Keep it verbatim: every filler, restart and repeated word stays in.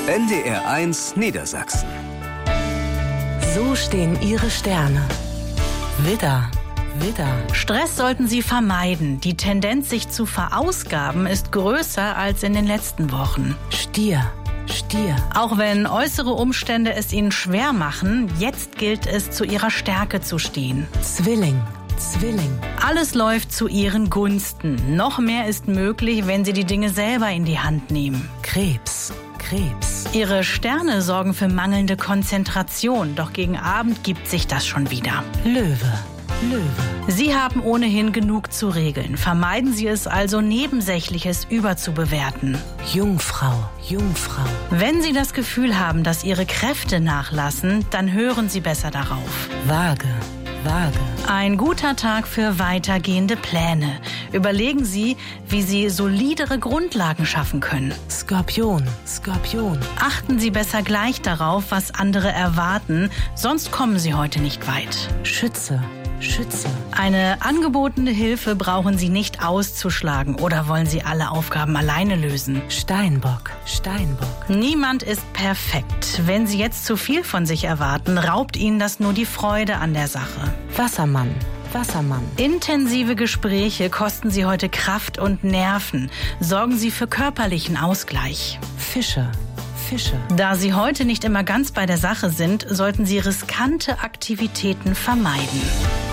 N D R eins Niedersachsen. So stehen Ihre Sterne. Widder, Widder. Stress sollten Sie vermeiden. Die Tendenz, sich zu verausgaben, ist größer als in den letzten Wochen. Stier, Stier. Auch wenn äußere Umstände es Ihnen schwer machen, jetzt gilt es, zu Ihrer Stärke zu stehen. Zwilling, Zwilling. Alles läuft zu Ihren Gunsten. Noch mehr ist möglich, wenn Sie die Dinge selber in die Hand nehmen. Krebs, Krebs. Ihre Sterne sorgen für mangelnde Konzentration, doch gegen Abend gibt sich das schon wieder. Löwe, Löwe. Sie haben ohnehin genug zu regeln. Vermeiden Sie es also, Nebensächliches überzubewerten. Jungfrau, Jungfrau. Wenn Sie das Gefühl haben, dass Ihre Kräfte nachlassen, dann hören Sie besser darauf. Waage, Waage. Ein guter Tag für weitergehende Pläne. Überlegen Sie, wie Sie solidere Grundlagen schaffen können. Skorpion, Skorpion. Achten Sie besser gleich darauf, was andere erwarten, sonst kommen Sie heute nicht weit. Schütze, Schütze. Eine angebotene Hilfe brauchen Sie nicht auszuschlagen, oder wollen Sie alle Aufgaben alleine lösen? Steinbock, Steinbock. Niemand ist perfekt. Wenn Sie jetzt zu viel von sich erwarten, raubt Ihnen das nur die Freude an der Sache. Wassermann, Wassermann. Intensive Gespräche kosten Sie heute Kraft und Nerven. Sorgen Sie für körperlichen Ausgleich. Fische, Fische. Da Sie heute nicht immer ganz bei der Sache sind, sollten Sie riskante Aktivitäten vermeiden.